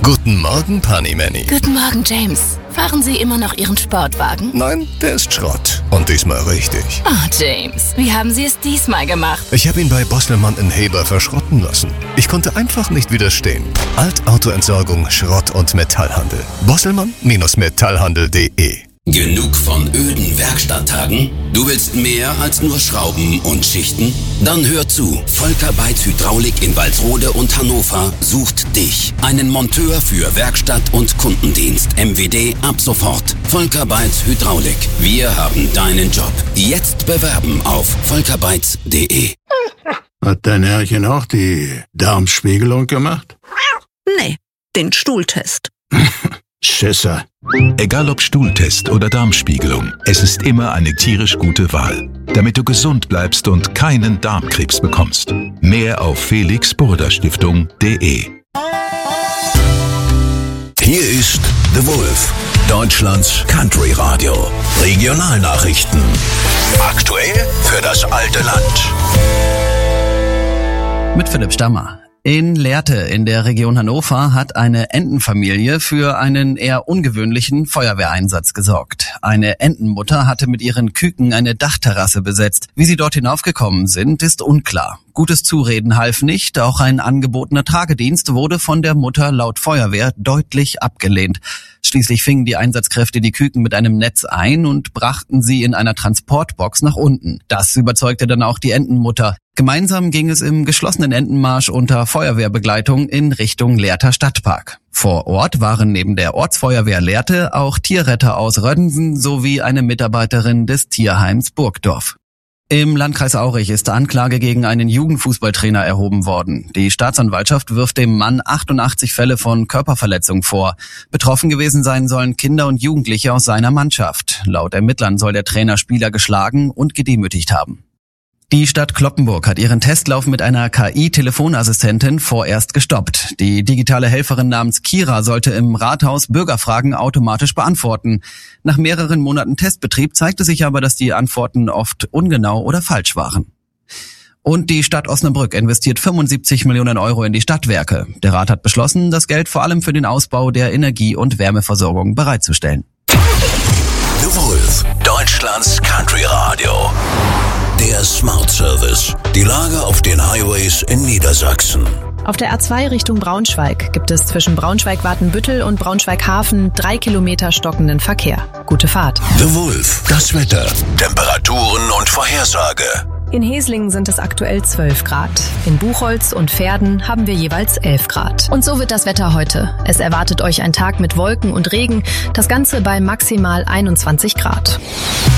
Guten Morgen, Panimanny. Guten Morgen, James. Fahren Sie immer noch Ihren Sportwagen? Nein, der ist Schrott. Und diesmal richtig. Oh, James, wie haben Sie es diesmal gemacht? Ich habe ihn bei Bosselmann in Heber verschrotten lassen. Ich konnte einfach nicht widerstehen. Altautoentsorgung, Schrott- und Metallhandel. Bosselmann-metallhandel.de. Genug von öden Werkstatttagen? Du willst mehr als nur Schrauben und Schichten? Dann hör zu. Volker Beitz Hydraulik in Walsrode und Hannover sucht dich. Einen Monteur für Werkstatt und Kundendienst. MWD ab sofort. Volker Beitz Hydraulik. Wir haben deinen Job. Jetzt bewerben auf volkerbeitz.de. Hat dein Herrchen auch die Darmspiegelung gemacht? Nee, den Stuhltest. Schisser. Egal ob Stuhltest oder Darmspiegelung, es ist immer eine tierisch gute Wahl, damit du gesund bleibst und keinen Darmkrebs bekommst. Mehr auf felixburda-stiftung.de. Hier ist The Wolf, Deutschlands Country Radio. Regionalnachrichten. Aktuell für das alte Land. Mit Philipp Stammer. In Lehrte in der Region Hannover hat eine Entenfamilie für einen eher ungewöhnlichen Feuerwehreinsatz gesorgt. Eine Entenmutter hatte mit ihren Küken eine Dachterrasse besetzt. Wie sie dort hinaufgekommen sind, ist unklar. Gutes Zureden half nicht, auch ein angebotener Tragedienst wurde von der Mutter laut Feuerwehr deutlich abgelehnt. Schließlich fingen die Einsatzkräfte die Küken mit einem Netz ein und brachten sie in einer Transportbox nach unten. Das überzeugte dann auch die Entenmutter. Gemeinsam ging es im geschlossenen Entenmarsch unter Feuerwehrbegleitung in Richtung Lehrter Stadtpark. Vor Ort waren neben der Ortsfeuerwehr Lehrte auch Tierretter aus Rödensen sowie eine Mitarbeiterin des Tierheims Burgdorf. Im Landkreis Aurich ist Anklage gegen einen Jugendfußballtrainer erhoben worden. Die Staatsanwaltschaft wirft dem Mann 88 Fälle von Körperverletzung vor. Betroffen gewesen sein sollen Kinder und Jugendliche aus seiner Mannschaft. Laut Ermittlern soll der Trainer Spieler geschlagen und gedemütigt haben. Die Stadt Cloppenburg hat ihren Testlauf mit einer KI-Telefonassistentin vorerst gestoppt. Die digitale Helferin namens Kira sollte im Rathaus Bürgerfragen automatisch beantworten. Nach mehreren Monaten Testbetrieb zeigte sich aber, dass die Antworten oft ungenau oder falsch waren. Und die Stadt Osnabrück investiert 75 Millionen Euro in die Stadtwerke. Der Rat hat beschlossen, das Geld vor allem für den Ausbau der Energie- und Wärmeversorgung bereitzustellen. The Wolf, Deutschlands Country Radio. Der Smart Service. Die Lage auf den Highways in Niedersachsen. Auf der A2 Richtung Braunschweig gibt es zwischen Braunschweig-Watenbüttel und Braunschweig-Hafen 3 Kilometer stockenden Verkehr. Gute Fahrt. The Wolf, das Wetter, Temperaturen und Vorhersage. In Heslingen sind es aktuell 12 Grad. In Buchholz und Verden haben wir jeweils 11 Grad. Und so wird das Wetter heute. Es erwartet euch ein Tag mit Wolken und Regen. Das Ganze bei maximal 21 Grad.